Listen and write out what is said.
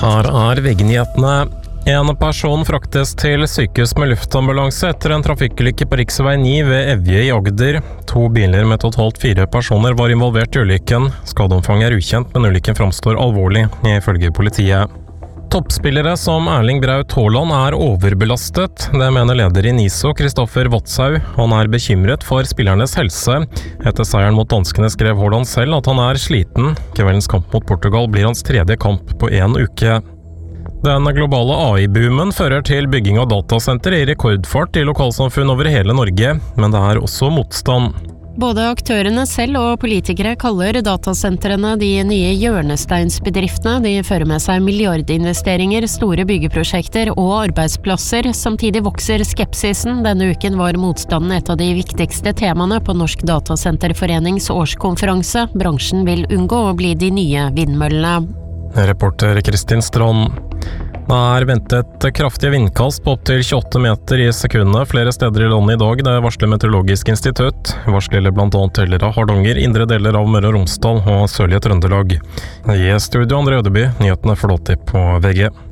Her VG-nyhetene. En person fraktes til sykehus med luftambulanse etter en trafikkulykke på riksvei 9 ved Evje i Agder. 2 biler med totalt 4 personer var involvert i ulykken. Skadeomfanget er ukjent, men ulykken framstår alvorlig, ifølge politiet. Toppspillere som Erling Braut Haaland er overbelastet. Det mener leder i NISO, Kristoffer Watzau. Han er bekymret for spillernes helse. Etter seieren mot danskene skrev Haaland selv at han er sliten. Kveldens kamp mot Portugal blir hans 3. kamp på 1 uke. Den globale AI-boomen fører til bygging av datasenter i rekordfart i lokalsamfunn over hele Norge, men det er også motstand. Både aktørene selv og politikere kaller datasentrene de nye hjørnesteinsbedriftene. De fører med seg milliardinvesteringer, store byggeprosjekter og arbeidsplasser. Samtidig vokser skepsisen. Denne uken var motstanden et av de viktigste temaene på Norsk Datasenterforenings årskonferanse. Bransjen vil unngå å bli de nye vindmøllene. Reporter Kristin Strand. Det er ventet kraftige vindkast på opp til 28 meter i sekundet flere steder i landet i dag. Det varsler Meteorologisk institutt. Varsler blant annet deler av Hardanger, indre deler av Møre og Romsdal og sørlige Trøndelag. I studio André Ødeby, nyhetene får lov til på VG.